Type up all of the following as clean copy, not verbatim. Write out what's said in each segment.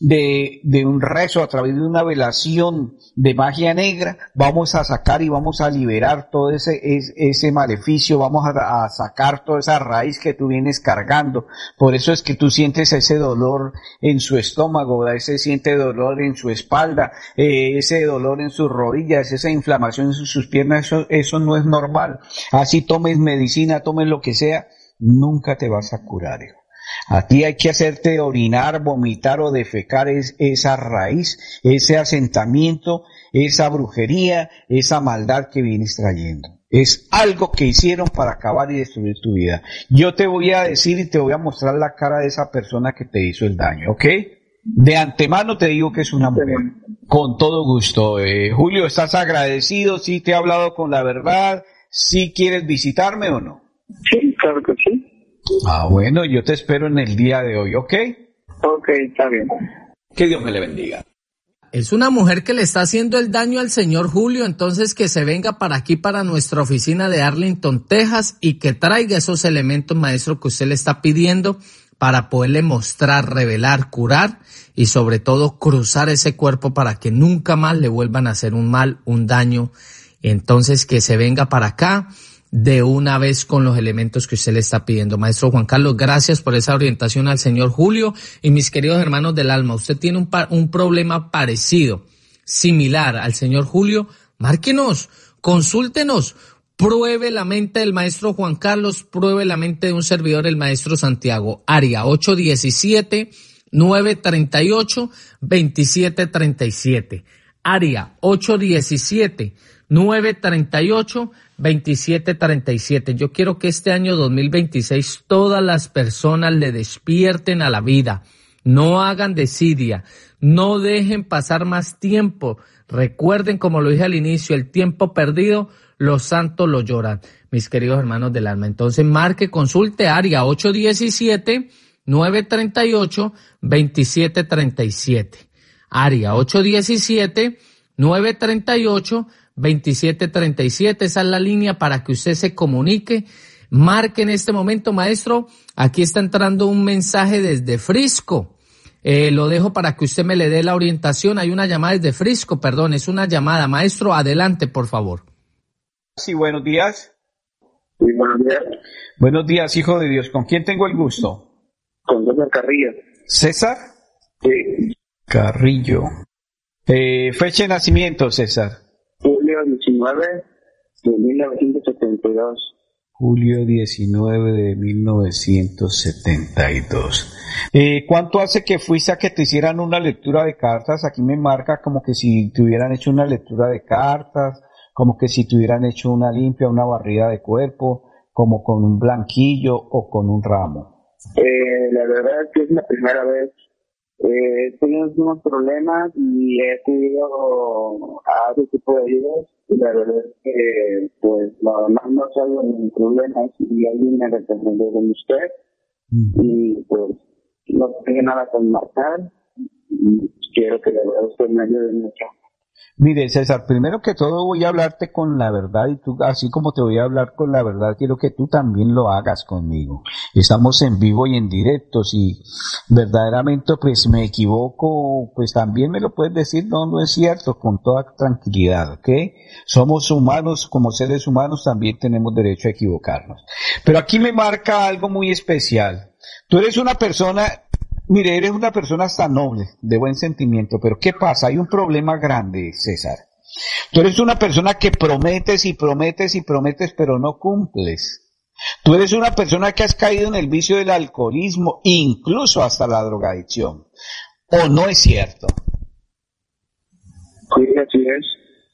de un rezo, a través de una velación de magia negra, vamos a sacar y vamos a liberar todo ese maleficio, vamos a sacar toda esa raíz que tú vienes cargando. Por eso es que tú sientes ese dolor en su estómago, ese siente dolor en su espalda, ese dolor en sus rodillas, esa inflamación en sus piernas, eso no es normal. Así tomes medicina, tomes lo que sea, nunca te vas a curar, hijo. A ti hay que hacerte orinar, vomitar o defecar esa raíz, ese asentamiento, esa brujería, esa maldad que vienes trayendo. Es algo que hicieron para acabar y destruir tu vida. Yo te voy a decir y te voy a mostrar la cara de esa persona que te hizo el daño, ¿ok? De antemano te digo que es una mujer. Con todo gusto. Julio, ¿estás agradecido? ¿Sí te he hablado con la verdad? ¿Sí quieres visitarme o no? Sí, claro que sí. Ah, bueno, yo te espero en el día de hoy, ¿ok? Ok, está bien. Que Dios me le bendiga. Es una mujer que le está haciendo el daño al señor Julio, entonces que se venga para aquí, para nuestra oficina de Arlington, Texas, y que traiga esos elementos, maestro, que usted le está pidiendo para poderle mostrar, revelar, curar y sobre todo cruzar ese cuerpo para que nunca más le vuelvan a hacer un mal, un daño. Entonces que se venga para acá de una vez con los elementos que usted le está pidiendo. Maestro Juan Carlos, gracias por esa orientación al señor Julio. Y mis queridos hermanos del alma, usted tiene un problema parecido, similar al señor Julio, márquenos, consúltenos, pruebe la mente del maestro Juan Carlos, pruebe la mente de un servidor, el maestro Santiago. Área 817-938-2737. Área 817-938-2737. Yo quiero que este año 2026 todas las personas le despierten a la vida. No hagan desidia, no dejen pasar más tiempo. Recuerden, como lo dije al inicio, el tiempo perdido, los santos lo lloran. Mis queridos hermanos del alma, entonces marque, consulte área 817-938-2737. Área 817-938-2737. Esa es la línea para que usted se comunique. Marque en este momento, maestro. Aquí está entrando un mensaje desde Frisco. Lo dejo para que usted me le dé la orientación. Hay una llamada desde Frisco, perdón, es una llamada. Maestro, adelante, por favor. Sí, buenos días. Sí, buenos días. Buenos días, hijo de Dios. ¿Con quién tengo el gusto? Con César Carrillo. ¿César? Sí. Carrillo. Fecha de nacimiento, César. Julio 19 de 1972. Julio 19 de 1972. ¿Cuánto hace que fuiste a que te hicieran una lectura de cartas? Aquí me marca como que si te hubieran hecho una lectura de cartas, como que si te hubieran hecho una limpia, una barrida de cuerpo, como con un blanquillo o con un ramo. La verdad es que es la primera vez. He tenido unos problemas y he pedido a otro tipo de ayudas. Y la verdad es que, pues, más no salgo en problemas y alguien me recomendó con usted. Y pues, no tengo nada con marcar. Y quiero que la verdad usted me ayude mucho. Mire, César, primero que todo voy a hablarte con la verdad y tú, así como te voy a hablar con la verdad, quiero que tú también lo hagas conmigo. Estamos en vivo y en directo. Si verdaderamente pues me equivoco, pues también me lo puedes decir, no es cierto, con toda tranquilidad, ¿ok? Somos humanos, como seres humanos también tenemos derecho a equivocarnos. Pero aquí me marca algo muy especial. Tú eres una persona... Mire, eres una persona hasta noble, de buen sentimiento, pero ¿qué pasa? Hay un problema grande, César. Tú eres una persona que prometes y prometes y prometes, pero no cumples. Tú eres una persona que has caído en el vicio del alcoholismo, incluso hasta la drogadicción. ¿O no es cierto? Sí, así es.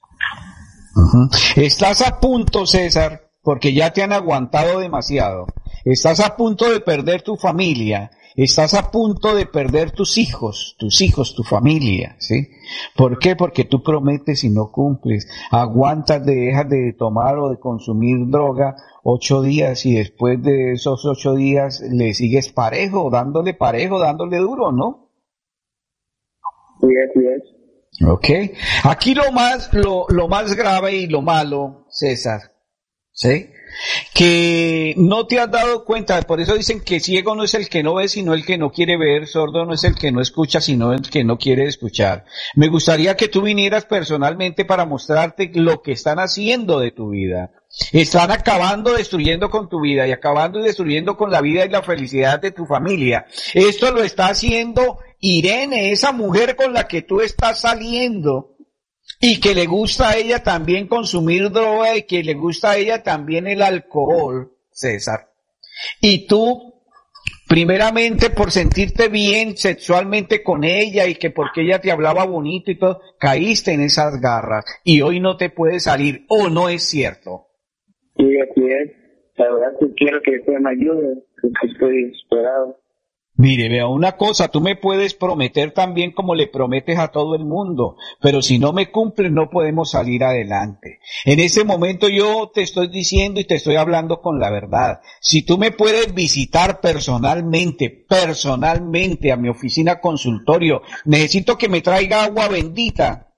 Estás a punto, César, porque ya te han aguantado demasiado. Estás a punto de perder tu familia. Estás a punto de perder tus hijos, tu familia, ¿sí? ¿Por qué? Porque tú prometes y no cumples. Aguantas, dejas de tomar o de consumir droga 8 días y después de esos 8 días le sigues parejo, dándole duro, ¿no? Sí, así es. Ok. Aquí lo más grave y lo malo, César, ¿sí? que no te has dado cuenta, por eso dicen que ciego no es el que no ve, sino el que no quiere ver, sordo no es el que no escucha, sino el que no quiere escuchar. Me gustaría que tú vinieras personalmente para mostrarte lo que están haciendo de tu vida. Están acabando, destruyendo con tu vida y acabando y destruyendo con la vida y la felicidad de tu familia. Esto lo está haciendo Irene, esa mujer con la que tú estás saliendo. Y que le gusta a ella también consumir droga y que le gusta a ella también el alcohol, César. Y tú, primeramente por sentirte bien sexualmente con ella y que porque ella te hablaba bonito y todo, caíste en esas garras y hoy no te puedes salir, ¿o no es cierto? Sí, así es. La verdad que quiero que usted me ayude, porque estoy desesperado. Mire, vea una cosa, tú me puedes prometer también como le prometes a todo el mundo, pero si no me cumples no podemos salir adelante. En ese momento yo te estoy diciendo y te estoy hablando con la verdad. Si tú me puedes visitar personalmente a mi oficina consultorio, necesito que me traiga agua bendita,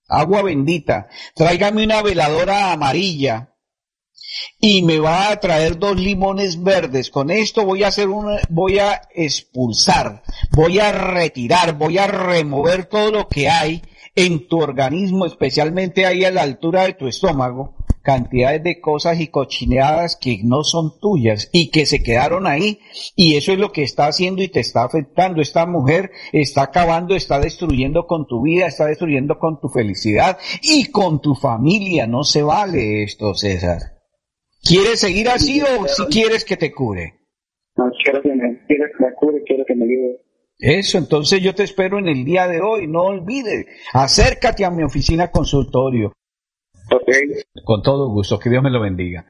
tráigame una veladora amarilla, y me va a traer 2 limones verdes. Con esto voy a expulsar, voy a retirar, voy a remover todo lo que hay en tu organismo, especialmente ahí a la altura de tu estómago, cantidades de cosas y cochineadas que no son tuyas y que se quedaron ahí, y eso es lo que está haciendo y te está afectando. Esta mujer está acabando, está destruyendo con tu vida, está destruyendo con tu felicidad y con tu familia. No se vale esto, César. ¿Quieres seguir así o si quieres que te cure? No, quiero que me cure, quiero que me ayude. Eso, entonces yo te espero en el día de hoy, no olvides, acércate a mi oficina consultorio. Okay. Con todo gusto, que Dios me lo bendiga.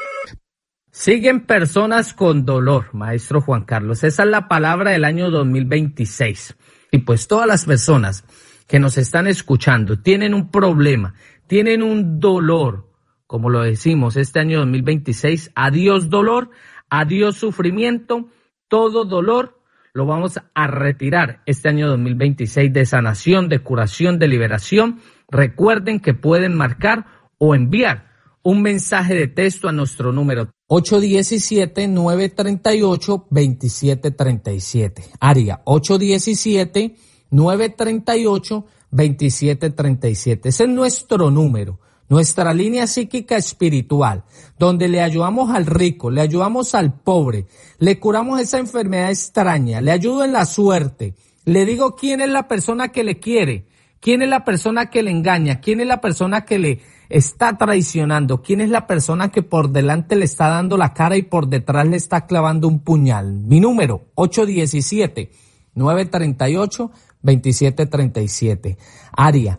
Siguen personas con dolor, maestro Juan Carlos, esa es la palabra del año 2026. Y pues todas las personas que nos están escuchando tienen un problema, tienen un dolor, como lo decimos, este año 2026, adiós dolor, adiós sufrimiento, todo dolor lo vamos a retirar este año 2026 de sanación, de curación, de liberación. Recuerden que pueden marcar o enviar un mensaje de texto a nuestro número 817-938-2737, área 817-938-2737. Ese es nuestro número. Nuestra línea psíquica espiritual, donde le ayudamos al rico, le ayudamos al pobre, le curamos esa enfermedad extraña, le ayudo en la suerte, le digo quién es la persona que le quiere, quién es la persona que le engaña, quién es la persona que le está traicionando, quién es la persona que por delante le está dando la cara y por detrás le está clavando un puñal. Mi número, 817-938-2737, área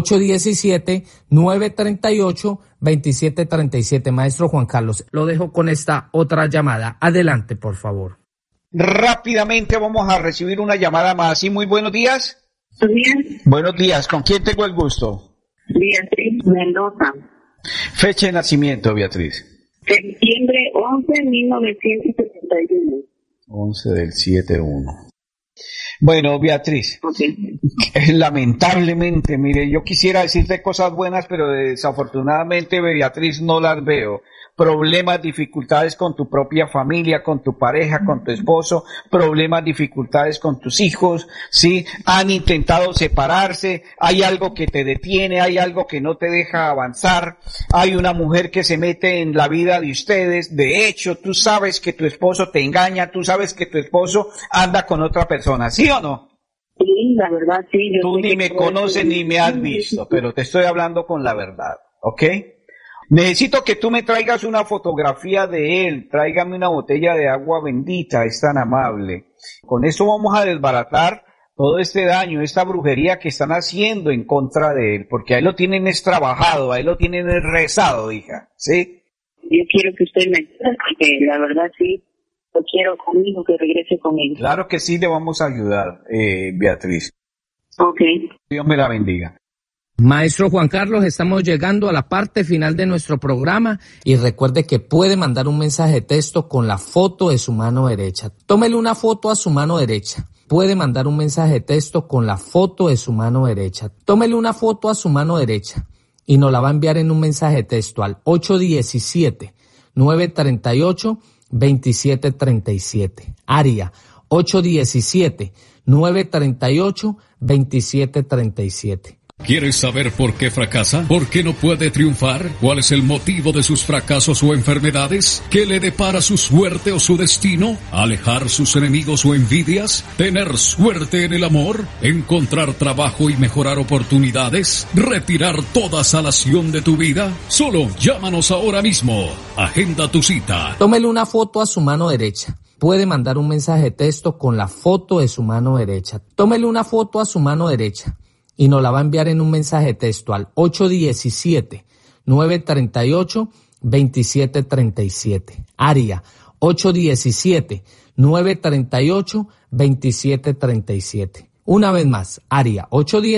817-938-2737. Maestro Juan Carlos, lo dejo con esta otra llamada. Adelante, por favor. Rápidamente vamos a recibir una llamada más. Sí, muy buenos días. Bien. Buenos días, ¿con quién tengo el gusto? Beatriz Mendoza. Fecha de nacimiento, Beatriz. Septiembre 11, 1971. 11 del 7-1. Bueno, Beatriz, Okay. Lamentablemente, mire, yo quisiera decirte cosas buenas, pero desafortunadamente, Beatriz, no las veo. Problemas, dificultades con tu propia familia, con tu pareja, con tu esposo, problemas, dificultades con tus hijos, ¿sí? Han intentado separarse, hay algo que te detiene, hay algo que no te deja avanzar, hay una mujer que se mete en la vida de ustedes, de hecho, tú sabes que tu esposo te engaña, tú sabes que tu esposo anda con otra persona, ¿sí o no? Sí, la verdad, sí. Tú ni me conoces ni me has visto, pero te estoy hablando con la verdad, ¿ok? Necesito que tú me traigas una fotografía de él, tráigame una botella de agua bendita, es tan amable. Con eso vamos a desbaratar todo este daño, esta brujería que están haciendo en contra de él, porque a él lo tienen es trabajado, a él lo tienen es rezado, hija, ¿sí? Yo quiero que usted me ayude, porque la verdad sí, lo quiero conmigo, que regrese conmigo. Claro que sí, le vamos a ayudar, Beatriz. Ok. Dios me la bendiga. Maestro Juan Carlos, estamos llegando a la parte final de nuestro programa y recuerde que puede mandar un mensaje de texto con la foto de su mano derecha. Tómele una foto a su mano derecha. Puede mandar un mensaje de texto con la foto de su mano derecha. Tómele una foto a su mano derecha y nos la va a enviar en un mensaje de texto al 817 817-938-2737. Área 817-938-2737. ¿Quieres saber por qué fracasa? ¿Por qué no puede triunfar? ¿Cuál es el motivo de sus fracasos o enfermedades? ¿Qué le depara su suerte o su destino? ¿Alejar sus enemigos o envidias? ¿Tener suerte en el amor? ¿Encontrar trabajo y mejorar oportunidades? ¿Retirar toda salación de tu vida? Solo llámanos ahora mismo. Agenda tu cita. Tómele una foto a su mano derecha. Puede mandar un mensaje de texto con la foto de su mano derecha. Tómele una foto a su mano derecha y nos la va a enviar en un mensaje de texto al 817-938-2737. Área 817-938-2737. Una vez más, área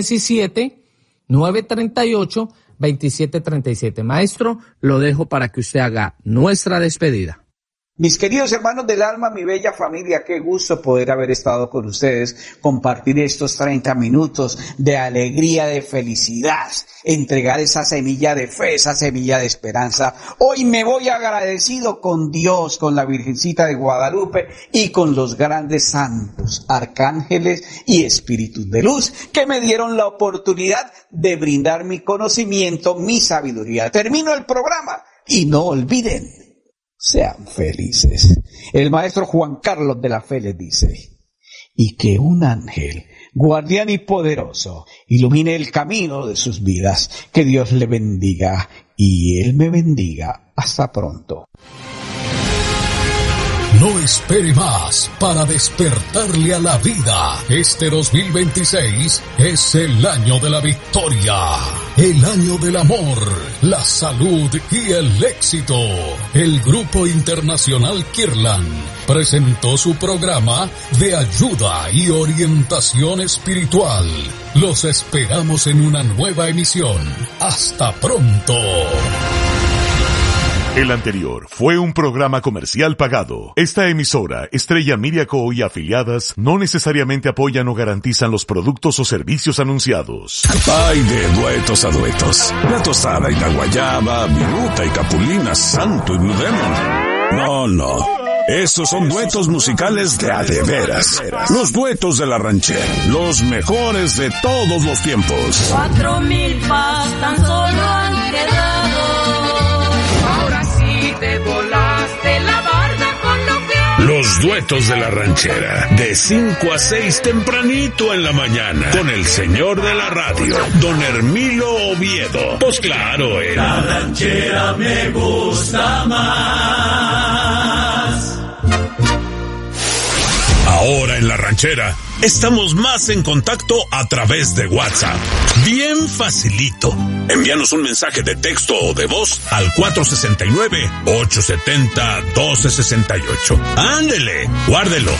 817-938-2737. Maestro, lo dejo para que usted haga nuestra despedida. Mis queridos hermanos del alma, mi bella familia, qué gusto poder haber estado con ustedes, compartir estos 30 minutos de alegría, de felicidad, entregar esa semilla de fe, esa semilla de esperanza. Hoy me voy agradecido con Dios, con la Virgencita de Guadalupe y con los grandes santos, arcángeles y espíritus de luz que me dieron la oportunidad de brindar mi conocimiento, mi sabiduría. Termino el programa y no olviden, sean felices. El maestro Juan Carlos de la Fe les dice: y que un ángel, guardián y poderoso, ilumine el camino de sus vidas. Que Dios le bendiga y Él me bendiga. Hasta pronto. No espere más para despertarle a la vida. Este 2026 es el año de la victoria, el año del amor, la salud y el éxito. El Grupo Internacional Kirlan presentó su programa de ayuda y orientación espiritual. Los esperamos en una nueva emisión. Hasta pronto. El anterior fue un programa comercial pagado. Esta emisora, Estrella Media Co. y afiliadas, no necesariamente apoyan o garantizan los productos o servicios anunciados. Hay de duetos a duetos. La tostada y la guayaba, viruta y capulina, santo y blue demon. No. Esos son duetos musicales de a de veras. Los duetos de la ranchera. Los mejores de todos los tiempos. 4,000 pas tan solo han quedado. Te volaste la barda con lo que... Los duetos de la ranchera, de 5 a 6 tempranito en la mañana, con el señor de la radio, don Hermilo Oviedo. Pues claro, la ranchera me gusta más. Ahora en la ranchera estamos más en contacto a través de WhatsApp. Bien facilito. Envíanos un mensaje de texto o de voz al 469-870-1268. ¡Ándele! Guárdelo.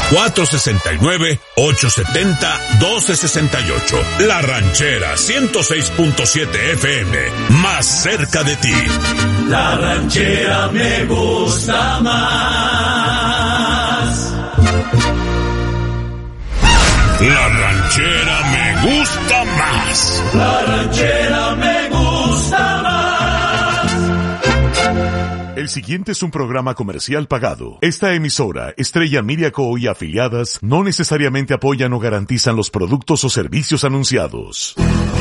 469-870-1268. La Ranchera 106.7 FM. Más cerca de ti. La ranchera me gusta más. La ranchera me gusta más. La ranchera me gusta más. El siguiente es un programa comercial pagado. Esta emisora, Estrella Media Co. y afiliadas, no necesariamente apoyan o garantizan los productos o servicios anunciados.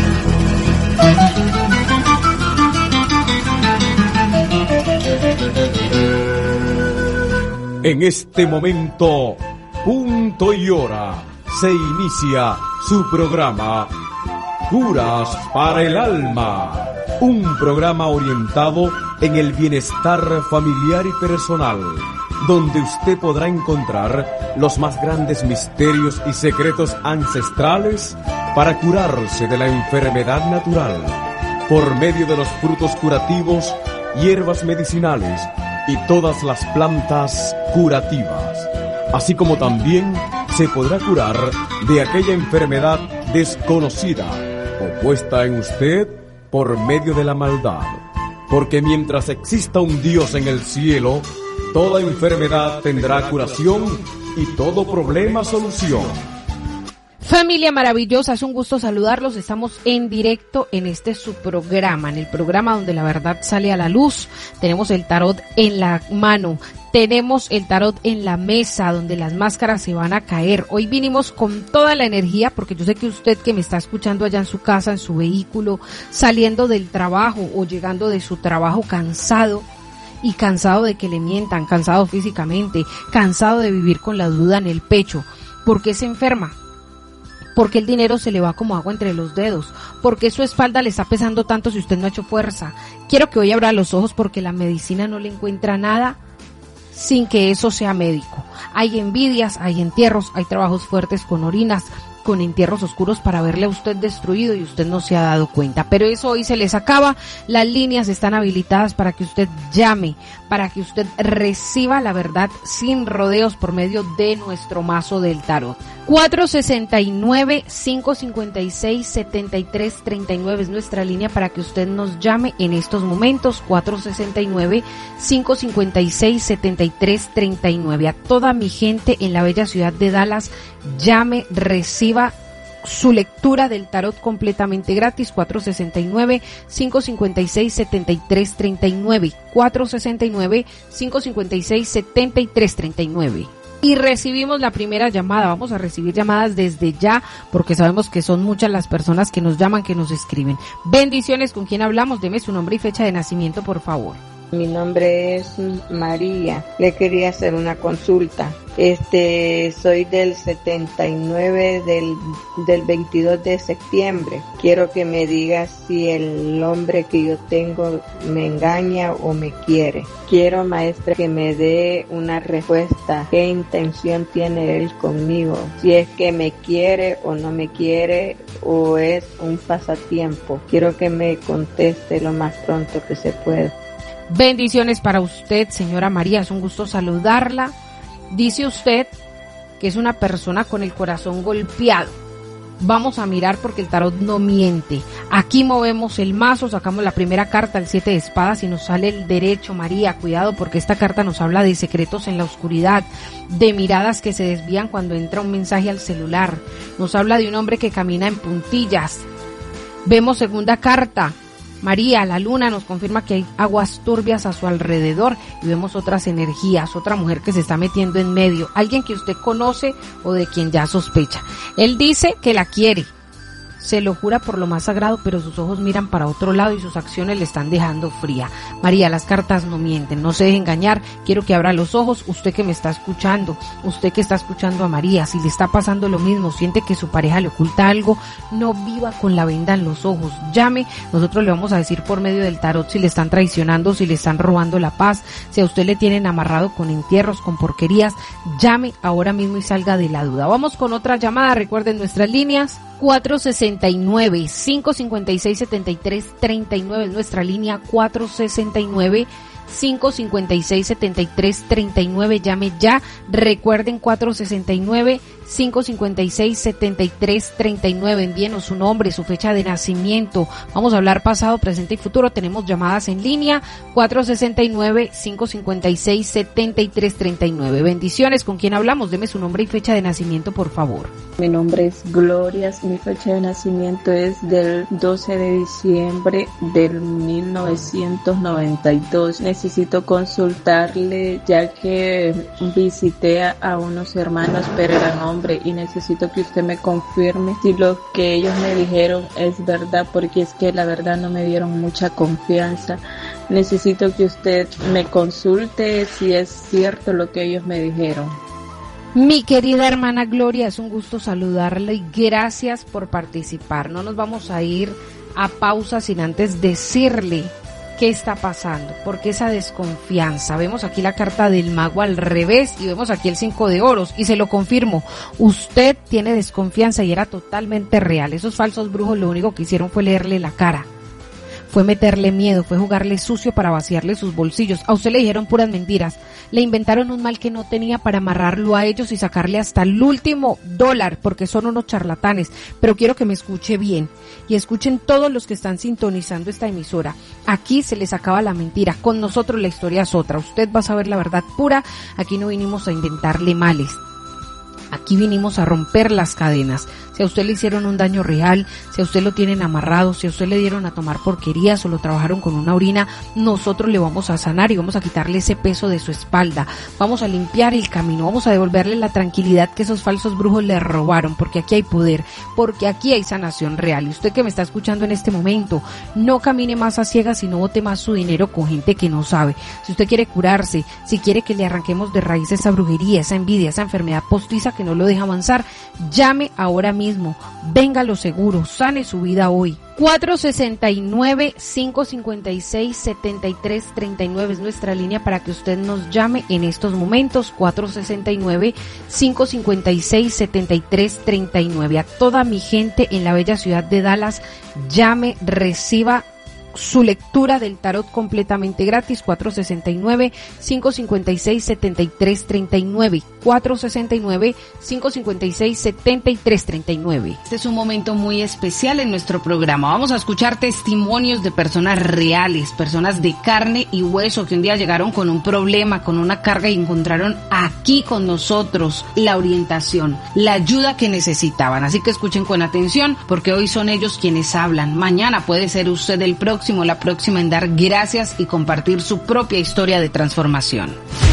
En este momento, punto y hora, se inicia su programa Curas para el Alma, un programa orientado en el bienestar familiar y personal, donde usted podrá encontrar los más grandes misterios y secretos ancestrales para curarse de la enfermedad natural, por medio de los frutos curativos, hierbas medicinales y todas las plantas curativas, así como también se podrá curar de aquella enfermedad desconocida o puesta en usted por medio de la maldad. Porque mientras exista un Dios en el cielo, toda enfermedad tendrá curación y todo problema solución. Familia maravillosa, es un gusto saludarlos. Estamos en directo en este su programa, en el programa donde la verdad sale a la luz. Tenemos el tarot en la mano, tenemos el tarot en la mesa, donde las máscaras se van a caer. Hoy vinimos con toda la energía, porque yo sé que usted que me está escuchando allá en su casa, en su vehículo, saliendo del trabajo o llegando de su trabajo cansado, y cansado de que le mientan, cansado físicamente, cansado de vivir con la duda en el pecho. ¿Por qué se enferma? Porque el dinero se le va como agua entre los dedos, porque su espalda le está pesando tanto si usted no ha hecho fuerza. Quiero que hoy abra los ojos, porque la medicina no le encuentra nada sin que eso sea médico. Hay envidias, hay entierros, hay trabajos fuertes con orinas, con entierros oscuros para verle a usted destruido y usted no se ha dado cuenta. Pero eso hoy se les acaba. Las líneas están habilitadas para que usted llame, para que usted reciba la verdad sin rodeos por medio de nuestro mazo del tarot. 469-556-7339 es nuestra línea para que usted nos llame en estos momentos. 469-556-7339. A toda mi gente en la bella ciudad de Dallas, llame, reciba su lectura del tarot completamente gratis. 469-556-7339. 469-556-7339. Y recibimos la primera llamada. Vamos a recibir llamadas desde ya, porque sabemos que son muchas las personas que nos llaman, que nos escriben. Bendiciones, ¿con quién hablamos? Deme su nombre y fecha de nacimiento, por favor. Mi nombre es María. Le quería hacer una consulta. Soy del 79 del 22 de septiembre. Quiero que me digas si el hombre que yo tengo me engaña o me quiere. Quiero, maestra, que me dé una respuesta. ¿Qué intención tiene él conmigo? Si es que me quiere o no me quiere, o es un pasatiempo. Quiero que me conteste lo más pronto que se pueda. Bendiciones para usted, señora María, es un gusto saludarla. Dice usted que es una persona con el corazón golpeado. Vamos a mirar, porque el tarot no miente. Aquí movemos el mazo, sacamos la primera carta, el 7 de espadas, y nos sale el derecho. María, cuidado, porque esta carta nos habla de secretos en la oscuridad, de miradas que se desvían cuando entra un mensaje al celular. Nos habla de un hombre que camina en puntillas. Vemos segunda carta. María, la luna nos confirma que hay aguas turbias a su alrededor, y vemos otras energías, otra mujer que se está metiendo en medio, alguien que usted conoce o de quien ya sospecha. Él dice que la quiere, se lo jura por lo más sagrado, pero sus ojos miran para otro lado y sus acciones le están dejando fría. María, las cartas no mienten, no se deje engañar. Quiero que abra los ojos, usted que me está escuchando, usted que está escuchando a María. Si le está pasando lo mismo, siente que su pareja le oculta algo, no viva con la venda en los ojos. Llame, nosotros le vamos a decir por medio del tarot si le están traicionando, si le están robando la paz, si a usted le tienen amarrado con entierros, con porquerías. Llame ahora mismo y salga de la duda. Vamos con otra llamada. Recuerden nuestras líneas: 469-556-7339 es nuestra línea. 469-556-7339. Llame ya. Recuerden, 469-556-7339. Envíenos su nombre, su fecha de nacimiento. Vamos a hablar pasado, presente y futuro. Tenemos llamadas en línea. 469-556-7339. Bendiciones, ¿con quién hablamos? Deme su nombre y fecha de nacimiento, por favor. Mi nombre es Gloria, mi fecha de nacimiento es del 12 de diciembre del 1992. Necesito consultarle, ya que visité a unos hermanos, pero eran hombres, y necesito que usted me confirme si lo que ellos me dijeron es verdad, porque es que la verdad no me dieron mucha confianza. Necesito que usted me consulte si es cierto lo que ellos me dijeron. Mi querida hermana Gloria, es un gusto saludarla y gracias por participar. No nos vamos a ir a pausa sin antes decirle qué está pasando, porque esa desconfianza. Vemos aquí la carta del mago al revés y vemos aquí el 5 de oros, y se lo confirmo, usted tiene desconfianza y era totalmente real. Esos falsos brujos lo único que hicieron fue leerle la cara, fue meterle miedo, fue jugarle sucio para vaciarle sus bolsillos. A usted le dijeron puras mentiras, le inventaron un mal que no tenía para amarrarlo a ellos y sacarle hasta el último dólar, porque son unos charlatanes. Pero quiero que me escuche bien y escuchen todos los que están sintonizando esta emisora. Aquí se les acaba la mentira, con nosotros la historia es otra. Usted va a saber la verdad pura. Aquí no vinimos a inventarle males, aquí vinimos a romper las cadenas. si a usted le hicieron un daño real, si a usted lo tienen amarrado, si a usted le dieron a tomar porquerías o lo trabajaron con una orina, nosotros le vamos a sanar y vamos a quitarle ese peso de su espalda, vamos a limpiar el camino, vamos a devolverle la tranquilidad que esos falsos brujos le robaron, porque aquí hay poder, porque aquí hay sanación real. Y usted que me está escuchando en este momento, no camine más a ciegas y no bote más su dinero con gente que no sabe. Si usted quiere curarse, si quiere que le arranquemos de raíz esa brujería, esa envidia, esa enfermedad postiza que no lo deja avanzar, llame ahora mismo, venga a lo seguro, sane su vida hoy. 469-556-7339 es nuestra línea para que usted nos llame en estos momentos. 469-556-7339. A toda mi gente en la bella ciudad de Dallas, llame, reciba su lectura del tarot completamente gratis. 469-556-7339. 469-556-7339. Este es un momento muy especial en nuestro programa. Vamos a escuchar testimonios de personas reales, personas de carne y hueso que un día llegaron con un problema, con una carga y encontraron aquí con nosotros la orientación, la ayuda que necesitaban. Así que escuchen con atención, porque hoy son ellos quienes hablan. Mañana puede ser usted el próximo, la próxima en dar gracias y compartir su propia historia de transformación.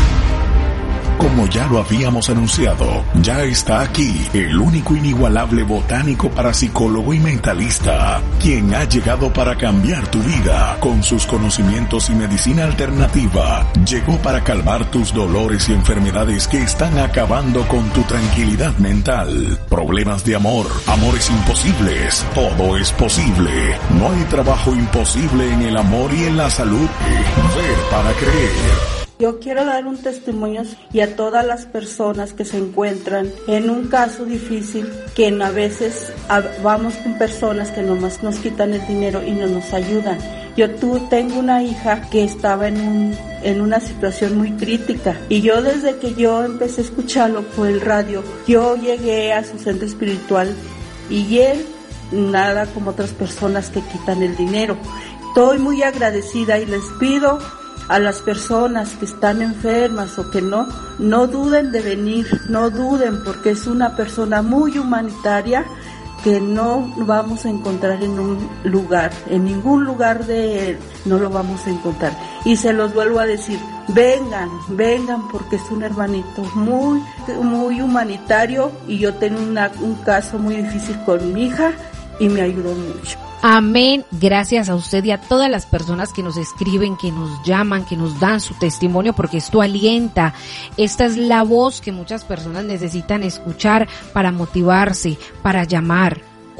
Como ya lo habíamos anunciado, ya está aquí el único inigualable botánico parapsicólogo y mentalista, quien ha llegado para cambiar tu vida con sus conocimientos y medicina alternativa. Llegó para calmar tus dolores y enfermedades que están acabando con tu tranquilidad mental. Problemas de amor, amores imposibles, todo es posible. No hay trabajo imposible en el amor y en la salud. Ver para creer. Yo quiero dar un testimonio y a todas las personas que se encuentran en un caso difícil, que a veces vamos con personas que nomás nos quitan el dinero y no nos ayudan. Tengo una hija que estaba en una situación muy crítica, y yo desde que yo empecé a escucharlo por el radio, yo llegué a su centro espiritual y él nada como otras personas que quitan el dinero. Estoy muy agradecida y les pido a las personas que están enfermas o que no duden de venir, no duden, porque es una persona muy humanitaria que no vamos a encontrar en un lugar, en ningún lugar no lo vamos a encontrar. Y se los vuelvo a decir, vengan, porque es un hermanito muy, muy humanitario, y yo tengo un caso muy difícil con mi hija y me ayudó mucho. Amén. Gracias a usted y a todas las personas que nos escriben, que nos llaman, que nos dan su testimonio, porque esto alienta. Esta es la voz que muchas personas necesitan escuchar para motivarse, para llamar.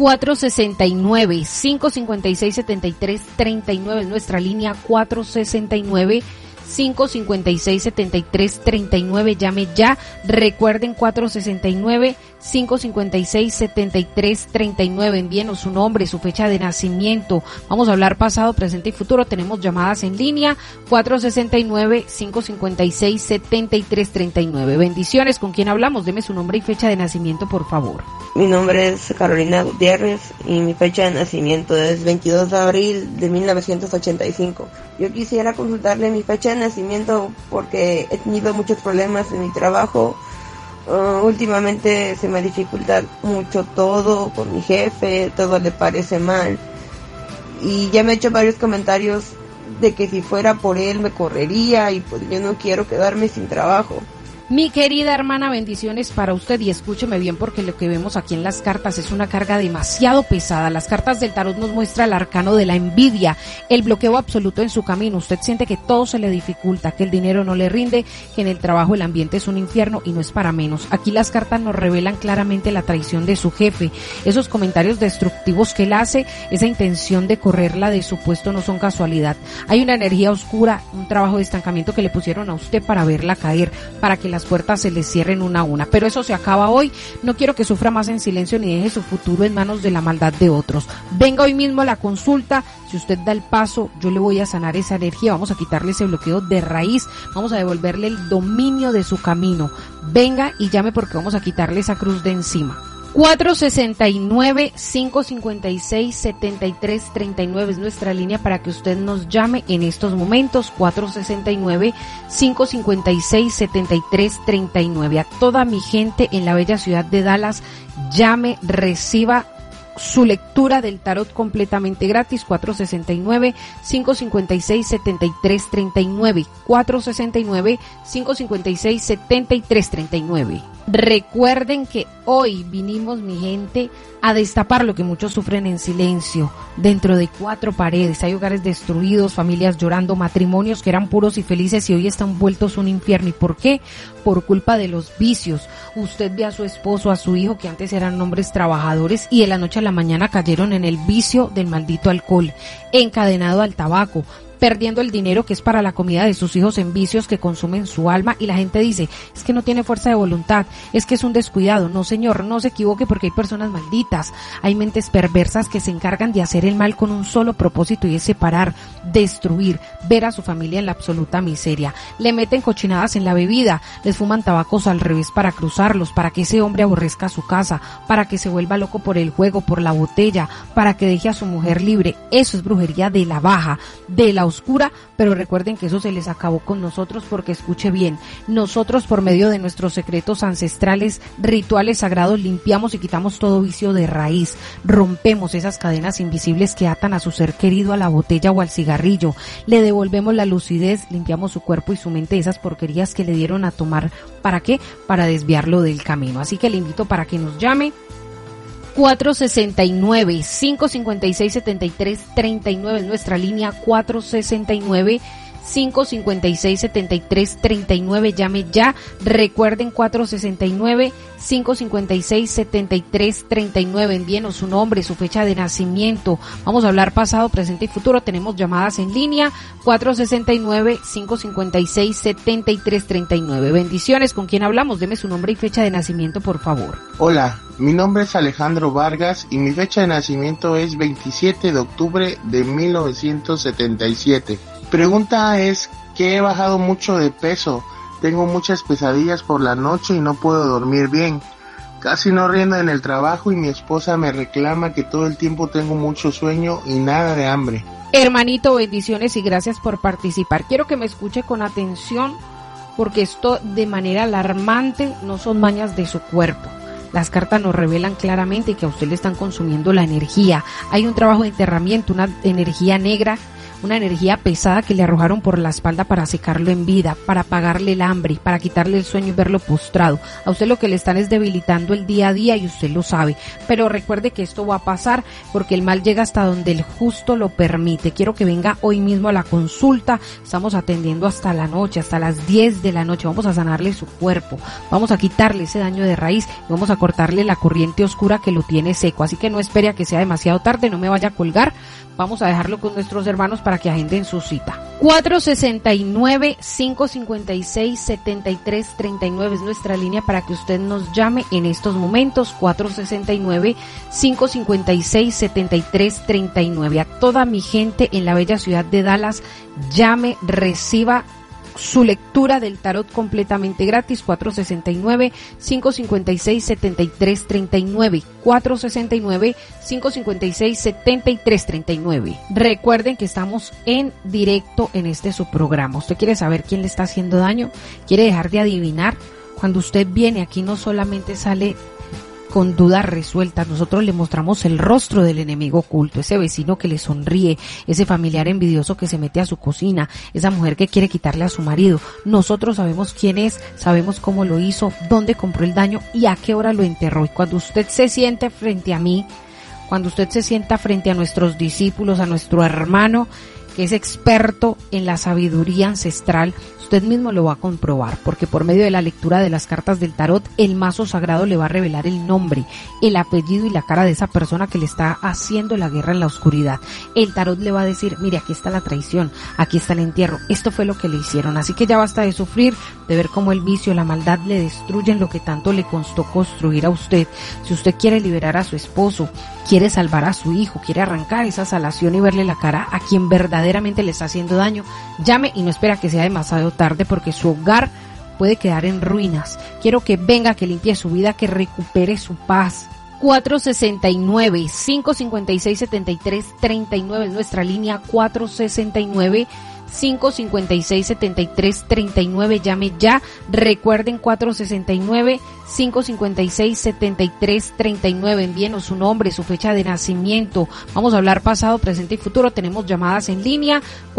469-556-7339 es nuestra línea. 469-556-7339. Llame ya. Recuerden, 469-556-7339. Envíenos su nombre, su fecha de nacimiento. Vamos a hablar pasado, presente y futuro. Tenemos llamadas en línea. 469-556-7339. Bendiciones. ¿Con quién hablamos? Deme su nombre y fecha de nacimiento, por favor. Mi nombre es Carolina Gutiérrez y mi fecha de nacimiento es 22 de abril de 1985. Yo quisiera consultarle mi fecha de nacimiento porque he tenido muchos problemas en mi trabajo. Últimamente se me dificulta mucho todo con mi jefe, todo le parece mal. Y ya me ha hecho varios comentarios de que si fuera por él me correría, y pues yo no quiero quedarme sin trabajo. Mi querida hermana, bendiciones para usted, y escúcheme bien, porque lo que vemos aquí en las cartas es una carga demasiado pesada. Las cartas del tarot nos muestra el arcano de la envidia, el bloqueo absoluto en su camino. Usted siente que todo se le dificulta, que el dinero no le rinde, que en el trabajo el ambiente es un infierno, y no es para menos. Aquí las cartas nos revelan claramente la traición de su jefe, esos comentarios destructivos que él hace, esa intención de correrla de su puesto no son casualidad. Hay una energía oscura, un trabajo de estancamiento que le pusieron a usted para verla caer, para que las puertas se le cierren una a una, pero eso se acaba hoy. No quiero que sufra más en silencio ni deje su futuro en manos de la maldad de otros. Venga hoy mismo a la consulta. Si usted da el paso, yo le voy a sanar esa energía, vamos a quitarle ese bloqueo de raíz, vamos a devolverle el dominio de su camino. Venga y llame, porque vamos a quitarle esa cruz de encima. 469-556-7339 es nuestra línea para que usted nos llame en estos momentos. 469-556-7339. A toda mi gente en la bella ciudad de Dallas, llame, reciba su lectura del tarot completamente gratis. 469-556-7339. 469-556-7339. Recuerden que hoy vinimos, mi gente, a destapar lo que muchos sufren en silencio, dentro de 4 paredes. Hay hogares destruidos, familias llorando, matrimonios que eran puros y felices y hoy están vueltos un infierno. ¿Y por qué? Por culpa de los vicios. Usted ve a su esposo, a su hijo, que antes eran hombres trabajadores y de la noche a la mañana cayeron en el vicio del maldito alcohol, encadenado al tabaco, perdiendo el dinero que es para la comida de sus hijos en vicios que consumen su alma, y la gente dice, es que no tiene fuerza de voluntad, es que es un descuidado. No, señor, no se equivoque, porque hay personas malditas, hay mentes perversas que se encargan de hacer el mal con un solo propósito, y es separar, destruir, ver a su familia en la absoluta miseria. Le meten cochinadas en la bebida, les fuman tabacos al revés para cruzarlos, para que ese hombre aborrezca su casa, para que se vuelva loco por el juego, por la botella, para que deje a su mujer libre. Eso es brujería de la baja, de la oscura, pero recuerden que eso se les acabó con nosotros, porque escuche bien, nosotros por medio de nuestros secretos ancestrales, rituales sagrados, limpiamos y quitamos todo vicio de raíz, rompemos esas cadenas invisibles que atan a su ser querido a la botella o al cigarrillo, le devolvemos la lucidez, limpiamos su cuerpo y su mente de esas porquerías que le dieron a tomar. ¿Para qué? Para desviarlo del camino. Así que le invito para que nos llame. 469-556-7339 es nuestra línea. 469-556-7339. Llame ya. Recuerden, 469-556-7339. Envíenos su nombre, su fecha de nacimiento. Vamos a hablar pasado, presente y futuro. Tenemos llamadas en línea. 469-556-7339. Bendiciones. ¿Con quién hablamos? Deme su nombre y fecha de nacimiento, por favor. Hola, mi nombre es Alejandro Vargas y mi fecha de nacimiento es 27 de octubre de 1977. Pregunta es que he bajado mucho de peso, tengo muchas pesadillas por la noche y no puedo dormir bien, casi no rindo en el trabajo y mi esposa me reclama que todo el tiempo tengo mucho sueño y nada de hambre. Hermanito, bendiciones y gracias por participar. Quiero que me escuche con atención, porque esto de manera alarmante no son mañas de su cuerpo. Las cartas nos revelan claramente que a usted le están consumiendo la energía. Hay un trabajo de enterramiento, una energía negra, una energía pesada que le arrojaron por la espalda para secarlo en vida, para apagarle el hambre, para quitarle el sueño y verlo postrado. A usted lo que le están es debilitando el día a día y usted lo sabe. Pero recuerde que esto va a pasar, porque el mal llega hasta donde el justo lo permite. Quiero que venga hoy mismo a la consulta. Estamos atendiendo hasta la noche, hasta las 10 de la noche. Vamos a sanarle su cuerpo, vamos a quitarle ese daño de raíz y vamos a cortarle la corriente oscura que lo tiene seco. Así que no espere a que sea demasiado tarde, no me vaya a colgar. Vamos a dejarlo con nuestros hermanos para que agenden su cita. 469-556-7339 es nuestra línea para que usted nos llame en estos momentos. 469-556-7339. A toda mi gente en la bella ciudad de Dallas, llame, reciba su lectura del tarot completamente gratis. 469-556-7339. 469-556-7339. Recuerden que estamos en directo en este su programa. ¿Usted quiere saber quién le está haciendo daño? ¿Quiere dejar de adivinar? Cuando usted viene aquí no solamente sale con dudas resueltas, nosotros le mostramos el rostro del enemigo oculto, ese vecino que le sonríe, ese familiar envidioso que se mete a su cocina, esa mujer que quiere quitarle a su marido. Nosotros sabemos quién es, sabemos cómo lo hizo, dónde compró el daño y a qué hora lo enterró. Y cuando usted se siente frente a mí, cuando usted se sienta frente a nuestros discípulos, a nuestro hermano que es experto en la sabiduría ancestral, usted mismo lo va a comprobar, porque por medio de la lectura de las cartas del tarot, el mazo sagrado le va a revelar el nombre, el apellido y la cara de esa persona que le está haciendo la guerra en la oscuridad. El tarot le va a decir, mire, aquí está la traición, aquí está el entierro, esto fue lo que le hicieron. Así que ya basta de sufrir, de ver cómo el vicio, la maldad le destruyen lo que tanto le costó construir a usted. Si usted quiere liberar a su esposo, quiere salvar a su hijo, quiere arrancar esa salación y verle la cara a quien verdaderamente le está haciendo daño, llame y no espera que sea demasiado tarde, porque su hogar puede quedar en ruinas. Quiero que venga, que limpie su vida, que recupere su paz, 469-556-7339 es nuestra línea, 469-556-7339, llame ya. Recuerden, 469-556-7339, envíenos su nombre, su fecha de nacimiento. Vamos a hablar pasado, presente y futuro. Tenemos llamadas en línea,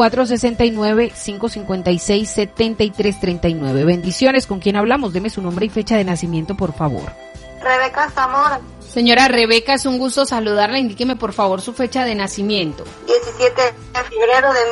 469-556-7339. Bendiciones. ¿Con quién hablamos? Deme su nombre y fecha de nacimiento, por favor. Rebeca Zamora. Señora Rebeca, es un gusto saludarla. Indíqueme, por favor, su fecha de nacimiento. 17 de febrero de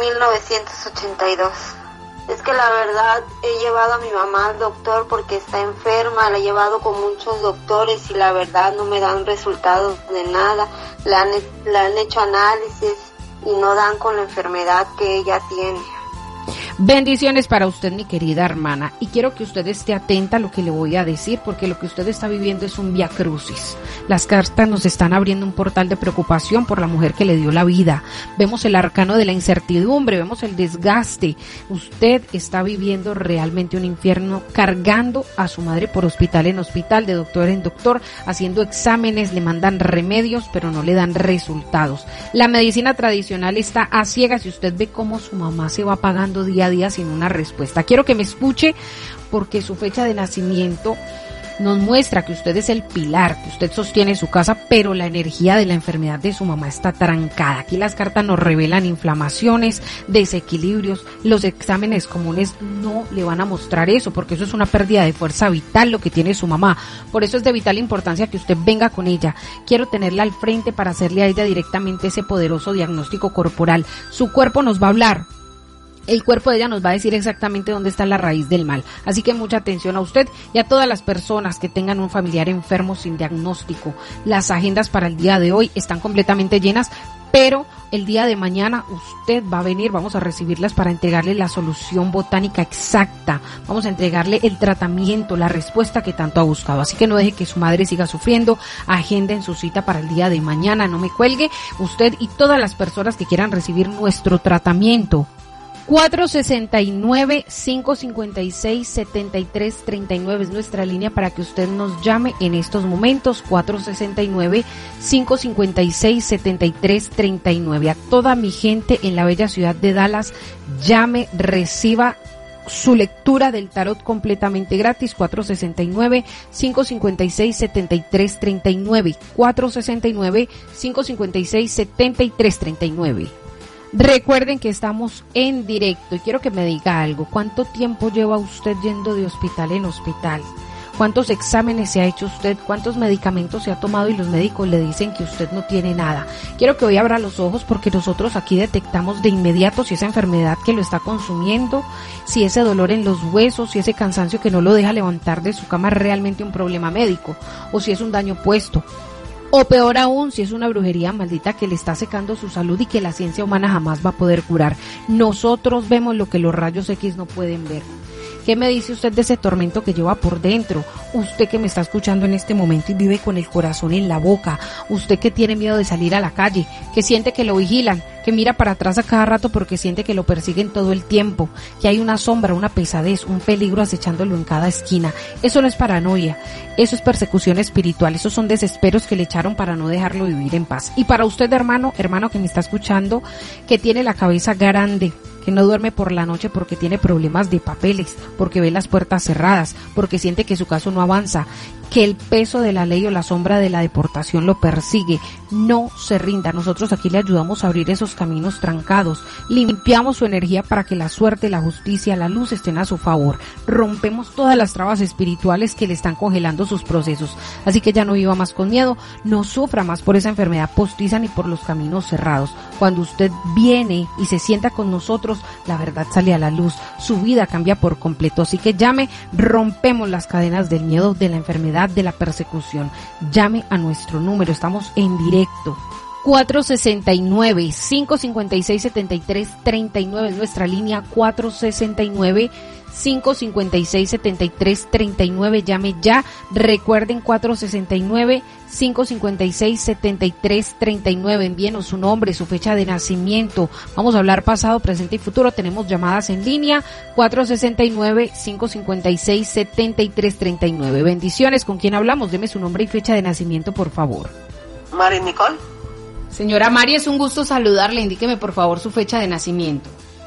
1982. Es que la verdad he llevado a mi mamá al doctor porque está enferma, la he llevado con muchos doctores y la verdad no me dan resultados de nada. Le han hecho análisis y no dan con la enfermedad que ella tiene. Bendiciones para usted, mi querida hermana, y quiero que usted esté atenta a lo que le voy a decir, porque lo que usted está viviendo es un vía crucis. Las cartas nos están abriendo un portal de preocupación por la mujer que le dio la vida. Vemos el arcano de la incertidumbre, vemos el desgaste. Usted está viviendo realmente un infierno, cargando a su madre por hospital en hospital, de doctor en doctor, haciendo exámenes, le mandan remedios, pero no le dan resultados. La medicina tradicional está a ciegas y usted ve cómo su mamá se va apagando día a día sin una respuesta. Quiero que me escuche, porque su fecha de nacimiento nos muestra que usted es el pilar, que usted sostiene su casa, pero la energía de la enfermedad de su mamá está trancada. Aquí las cartas nos revelan inflamaciones, desequilibrios. Los exámenes comunes no le van a mostrar eso, porque eso es una pérdida de fuerza vital lo que tiene su mamá. Por eso es de vital importancia que usted venga con ella. Quiero tenerla al frente para hacerle a ella directamente ese poderoso diagnóstico corporal. Su cuerpo nos va a hablar. El cuerpo de ella nos va a decir exactamente dónde está la raíz del mal. Así que mucha atención a usted y a todas las personas que tengan un familiar enfermo sin diagnóstico. Las agendas para el día de hoy están completamente llenas, pero el día de mañana usted va a venir, vamos a recibirlas para entregarle la solución botánica exacta. Vamos a entregarle el tratamiento, la respuesta que tanto ha buscado. Así que no deje que su madre siga sufriendo. Agenda en su cita para el día de mañana. No me cuelgue. Usted y todas las personas que quieran recibir nuestro tratamiento. 469-556-7339 es nuestra línea para que usted nos llame en estos momentos. 469-556-7339. A toda mi gente en la bella ciudad de Dallas, llame, reciba su lectura del tarot completamente gratis. 469-556-7339. 469-556-7339. Recuerden que estamos en directo y quiero que me diga algo. ¿Cuánto tiempo lleva usted yendo de hospital en hospital? ¿Cuántos exámenes se ha hecho usted? ¿Cuántos medicamentos se ha tomado y los médicos le dicen que usted no tiene nada? Quiero que hoy abra los ojos, porque nosotros aquí detectamos de inmediato si esa enfermedad que lo está consumiendo, si ese dolor en los huesos, si ese cansancio que no lo deja levantar de su cama es realmente un problema médico, o si es un daño puesto. O peor aún, si es una brujería maldita que le está secando su salud y que la ciencia humana jamás va a poder curar. Nosotros vemos lo que los rayos X no pueden ver. ¿Qué me dice usted de ese tormento que lleva por dentro? Usted que me está escuchando en este momento y vive con el corazón en la boca. Usted que tiene miedo de salir a la calle, que siente que lo vigilan, que mira para atrás a cada rato porque siente que lo persiguen todo el tiempo, que hay una sombra, una pesadez, un peligro acechándolo en cada esquina. Eso no es paranoia, eso es persecución espiritual, esos son desesperos que le echaron para no dejarlo vivir en paz. Y para usted, hermano que me está escuchando, que tiene la cabeza grande, que no duerme por la noche porque tiene problemas de papeles, porque ve las puertas cerradas, porque siente que su caso no avanza, que el peso de la ley o la sombra de la deportación lo persigue, no se rinda. Nosotros aquí le ayudamos a abrir esos caminos trancados, limpiamos su energía para que la suerte, la justicia, la luz estén a su favor, rompemos todas las trabas espirituales que le están congelando sus procesos. Así que ya no viva más con miedo, no sufra más por esa enfermedad postiza ni por los caminos cerrados. Cuando usted viene y se sienta con nosotros, la verdad sale a la luz, su vida cambia por completo. Así que llame, rompemos las cadenas del miedo, de la enfermedad, de la persecución. Llame a nuestro número, estamos en directo. 469-556-7339 es nuestra línea, 469-556-7339, llame ya. Recuerden, 469-556-7339, envíenos su nombre, su fecha de nacimiento. Vamos a hablar pasado, presente y futuro. Tenemos llamadas en línea, 469-556-7339. Bendiciones. ¿Con quién hablamos? Deme su nombre y fecha de nacimiento, por favor. Mari Nicole. Señora Mari, es un gusto saludarle. Indíqueme, por favor, su fecha de nacimiento.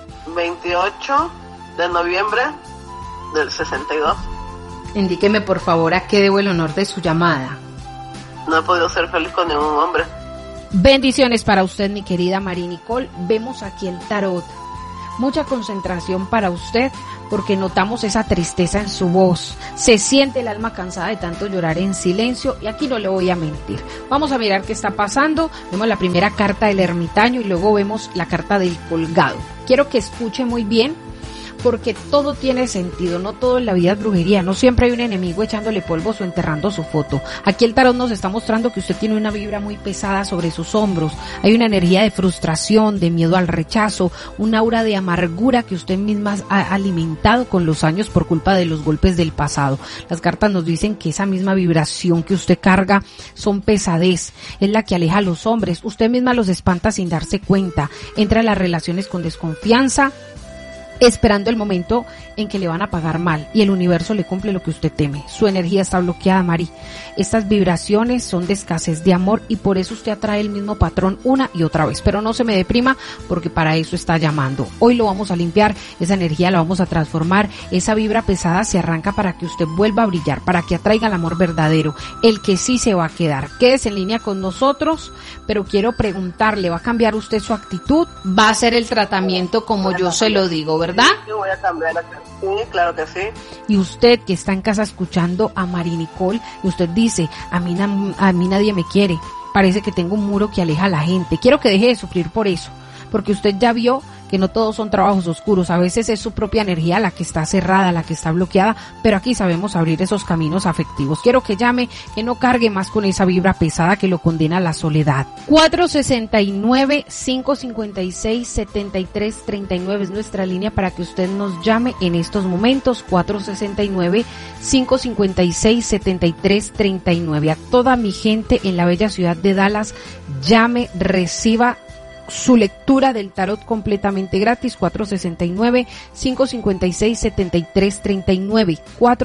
28 de noviembre del 62. Indíqueme, por favor, a qué debo el honor de su llamada. No he podido ser feliz con ningún hombre. Bendiciones para usted, mi querida Mari Nicole. Vemos aquí el tarot. Mucha concentración para usted, porque notamos esa tristeza en su voz. Se siente el alma cansada de tanto llorar en silencio, y aquí no le voy a mentir. Vamos a mirar qué está pasando. Vemos la primera carta del ermitaño y luego vemos la carta del colgado. Quiero que escuche muy bien, porque todo tiene sentido, no todo en la vida es brujería, no siempre hay un enemigo echándole polvos o enterrando su foto. Aquí el tarot nos está mostrando que usted tiene una vibra muy pesada sobre sus hombros, hay una energía de frustración, de miedo al rechazo, un aura de amargura que usted misma ha alimentado con los años por culpa de los golpes del pasado. Las cartas nos dicen que esa misma vibración que usted carga son pesadez, es la que aleja a los hombres, usted misma los espanta sin darse cuenta, entra a las relaciones con desconfianza, esperando el momento en que le van a pagar mal, y el universo le cumple lo que usted teme. Su energía está bloqueada, Mari. Estas vibraciones son de escasez de amor, y por eso usted atrae el mismo patrón una y otra vez. Pero no se me deprima, porque para eso está llamando. Hoy lo vamos a limpiar, esa energía la vamos a transformar, esa vibra pesada se arranca para que usted vuelva a brillar, para que atraiga el amor verdadero, el que sí se va a quedar. Quédese en línea con nosotros, pero quiero preguntarle, ¿va a cambiar usted su actitud? ¿Va a hacer el tratamiento como yo se lo digo, verdad? Sí, voy a cambiar la actitud. Sí, claro que sí. Y usted que está en casa escuchando a Mari Nicole, y usted dice, a mí nadie me quiere, parece que tengo un muro que aleja a la gente. Quiero que deje de sufrir por eso, porque usted ya vio que no todos son trabajos oscuros, a veces es su propia energía la que está cerrada, la que está bloqueada, pero aquí sabemos abrir esos caminos afectivos. Quiero que llame, que no cargue más con esa vibra pesada que lo condena a la soledad. 469-556-7339 es nuestra línea para que usted nos llame en estos momentos, 469-556-7339. A toda mi gente en la bella ciudad de Dallas, llame, reciba su lectura del tarot completamente gratis, 469-556-7339,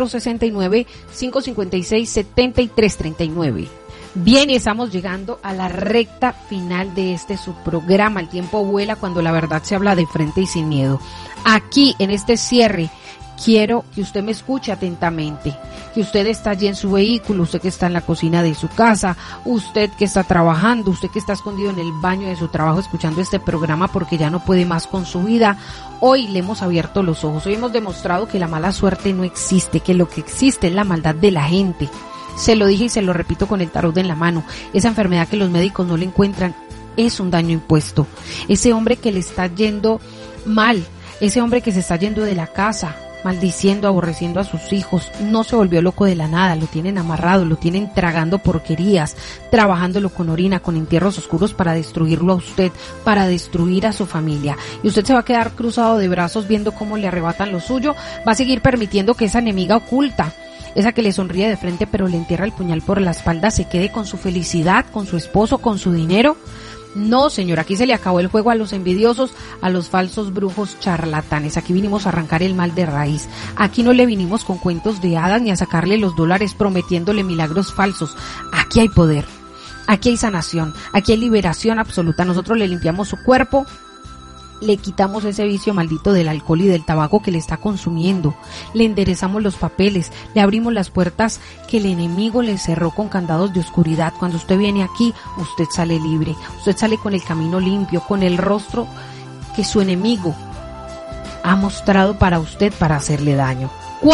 469-556-7339. Bien, estamos llegando a la recta final de este subprograma. El tiempo vuela cuando la verdad se habla de frente y sin miedo. Aquí, en este cierre, quiero que usted me escuche atentamente, que usted está allí en su vehículo, usted que está en la cocina de su casa, usted que está trabajando, usted que está escondido en el baño de su trabajo escuchando este programa porque ya no puede más con su vida. Hoy le hemos abierto los ojos, hoy hemos demostrado que la mala suerte no existe, que lo que existe es la maldad de la gente. Se lo dije y se lo repito con el tarot en la mano, esa enfermedad que los médicos no le encuentran es un daño impuesto. Ese hombre que le está yendo mal, ese hombre que se está yendo de la casa, maldiciendo, aborreciendo a sus hijos, no se volvió loco de la nada, lo tienen amarrado, lo tienen tragando porquerías, trabajándolo con orina, con entierros oscuros para destruirlo a usted, para destruir a su familia. Y usted se va a quedar cruzado de brazos viendo cómo le arrebatan lo suyo, va a seguir permitiendo que esa enemiga oculta, esa que le sonríe de frente pero le entierra el puñal por la espalda, se quede con su felicidad, con su esposo, con su dinero. No, señor, aquí se le acabó el juego a los envidiosos, a los falsos brujos charlatanes. Aquí vinimos a arrancar el mal de raíz. Aquí no le vinimos con cuentos de hadas ni a sacarle los dólares prometiéndole milagros falsos. Aquí hay poder, aquí hay sanación, aquí hay liberación absoluta. Nosotros le limpiamos su cuerpo, le quitamos ese vicio maldito del alcohol y del tabaco que le está consumiendo, le enderezamos los papeles, le abrimos las puertas que el enemigo le cerró con candados de oscuridad. Cuando usted viene aquí, usted sale libre, usted sale con el camino limpio, con el rostro que su enemigo ha mostrado para usted para hacerle daño.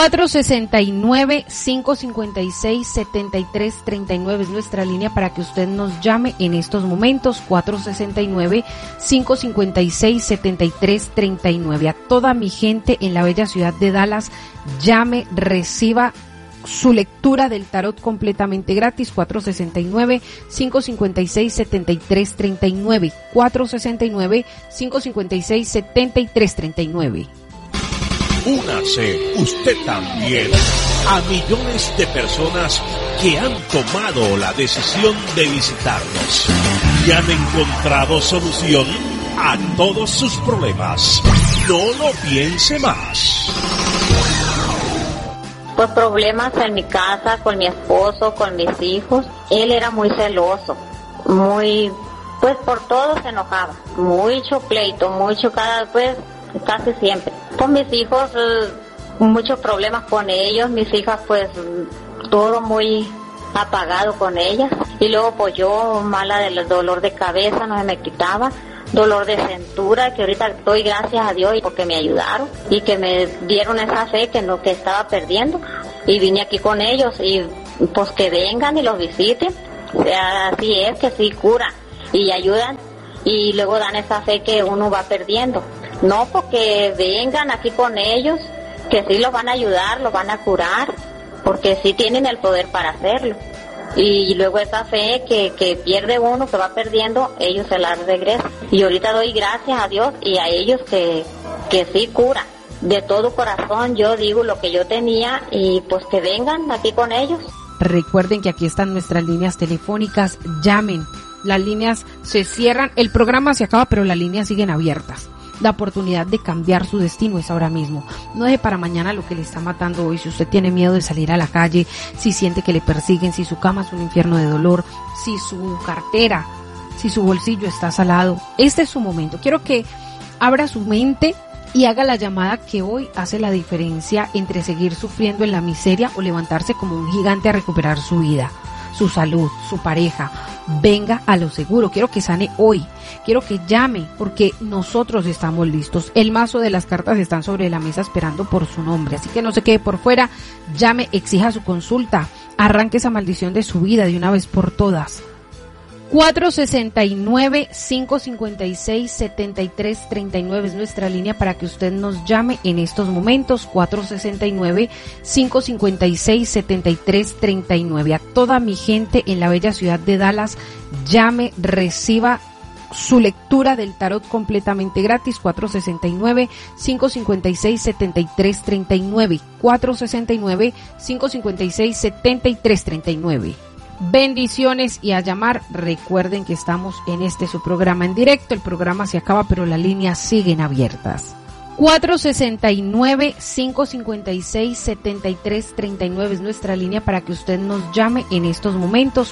469-556-7339 es nuestra línea para que usted nos llame en estos momentos, 469-556-7339. A toda mi gente en la bella ciudad de Dallas, llame, reciba su lectura del tarot completamente gratis, 469-556-7339, 469-556-7339. Únase usted también a millones de personas que han tomado la decisión de visitarnos y han encontrado solución a todos sus problemas. No lo piense más. Pues problemas en mi casa, con mi esposo, con mis hijos. Él era muy celoso, pues por todo se enojaba. Mucho pleito, casi siempre. Con mis hijos, muchos problemas con ellos. Mis hijas, pues, todo muy apagado con ellas. Y luego, pues, yo mala del dolor de cabeza, no se me quitaba. Dolor de cintura, que ahorita doy gracias a Dios porque me ayudaron y que me dieron esa fe que estaba perdiendo. Y vine aquí con ellos y, pues, que vengan y los visiten. O sea, así es, que sí curan y ayudan y luego dan esa fe que uno va perdiendo. No, porque vengan aquí con ellos, que sí los van a ayudar, los van a curar, porque sí tienen el poder para hacerlo. Y luego esa fe que pierde uno, que va perdiendo, ellos se la regresan. Y ahorita doy gracias a Dios y a ellos que sí curan. De todo corazón yo digo lo que yo tenía y pues que vengan aquí con ellos. Recuerden que aquí están nuestras líneas telefónicas, llamen. Las líneas se cierran, el programa se acaba, pero las líneas siguen abiertas. La oportunidad de cambiar su destino es ahora mismo. No deje para mañana lo que le está matando hoy. Si usted tiene miedo de salir a la calle, si siente que le persiguen, si su cama es un infierno de dolor, si su cartera, si su bolsillo está salado, este es su momento. Quiero que abra su mente y haga la llamada que hoy hace la diferencia entre seguir sufriendo en la miseria o levantarse como un gigante a recuperar su vida, su salud, su pareja. Venga a lo seguro. Quiero que sane hoy. Quiero que llame porque nosotros estamos listos. El mazo de las cartas están sobre la mesa esperando por su nombre. Así que no se quede por fuera. Llame, exija su consulta. Arranque esa maldición de su vida de una vez por todas. 469-556-7339 es nuestra línea para que usted nos llame en estos momentos. 469-556-7339. A toda mi gente en la bella ciudad de Dallas, llame, reciba su lectura del tarot completamente gratis. 469-556-7339. 469-556-7339. Bendiciones y a llamar. Recuerden que estamos en su programa en directo. El programa se acaba, pero las líneas siguen abiertas. 469-556-7339 es nuestra línea para que usted nos llame en estos momentos.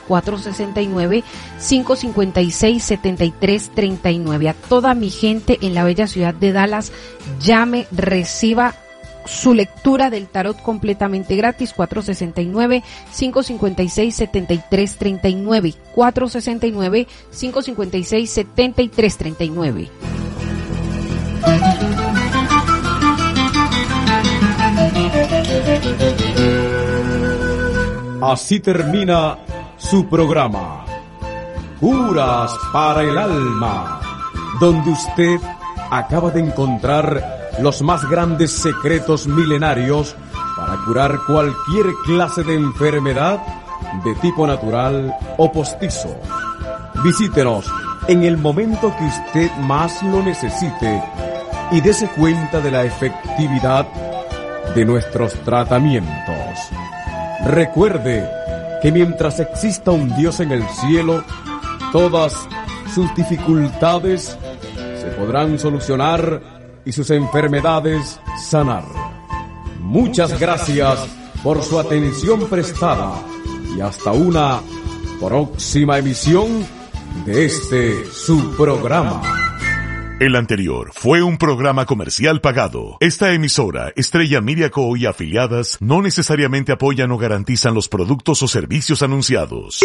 469-556-7339. A toda mi gente en la bella ciudad de Dallas, llame, reciba su lectura del tarot completamente gratis. 469-556-7339. 469-556-7339. Así termina su programa, Curas para el Alma, donde usted acaba de encontrar los más grandes secretos milenarios para curar cualquier clase de enfermedad de tipo natural o postizo. Visítenos en el momento que usted más lo necesite y dése cuenta de la efectividad de nuestros tratamientos. Recuerde que mientras exista un Dios en el cielo, todas sus dificultades se podrán solucionar y sus enfermedades sanar. Muchas gracias por su atención prestada y hasta una próxima emisión de su programa. El anterior fue un programa comercial pagado. Esta emisora, Estrella Media Co. y afiliadas, no necesariamente apoyan o garantizan los productos o servicios anunciados.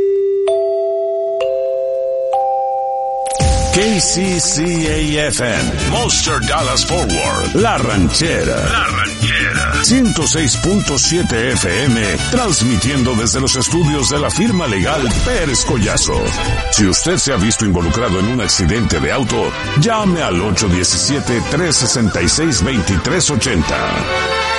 KCCA-FM, Monster Dallas Forward, La Ranchera. 106.7 FM, transmitiendo desde los estudios de la firma legal Pérez Collazo. Si usted se ha visto involucrado en un accidente de auto, llame al 817-366-2380.